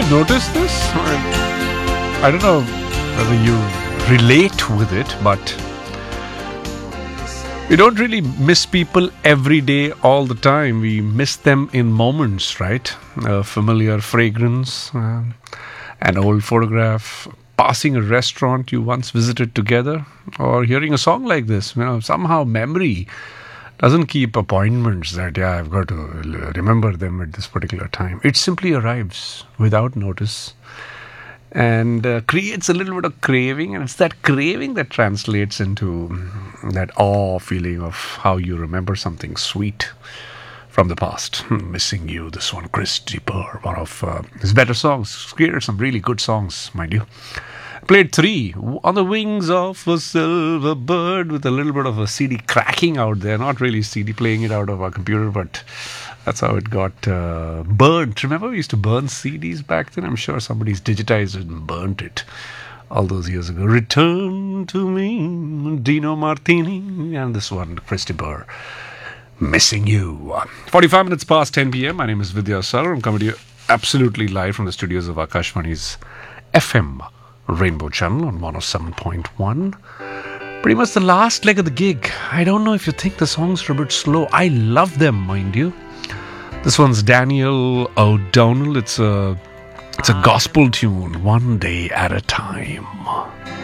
you noticed this? I don't know whether you relate with it, but we don't really miss people every day all the time. We miss them in moments, right? A familiar fragrance, an old photograph, passing a restaurant you once visited together, or hearing a song like this. Somehow memory doesn't keep appointments that, I've got to remember them at this particular time. It simply arrives without notice and creates a little bit of craving, and it's that craving that translates into that awe feeling of how you remember something sweet from the past. Missing You, this one, Christy Burr, one of his better songs. Created some really good songs, mind you. Played 3, On the Wings of a Silver Bird, with a little bit of a CD cracking out there. Not really CD playing it out of our computer, but that's how it got burnt. Remember, we used to burn CDs back then? I'm sure somebody's digitized it and burnt it all those years ago. Return to Me, Dino Martini, and this one, Christy Burr, Missing You. 45 minutes past 10 p.m. My name is Vidya Sar. I'm coming to you absolutely live from the studios of Akashvani's FM Rainbow Channel on 107.1. Pretty much the last leg of the gig. I don't know if you think the songs are a bit slow. I love them, mind you. This one's Daniel O'Donnell. It's a gospel tune, One Day at a Time.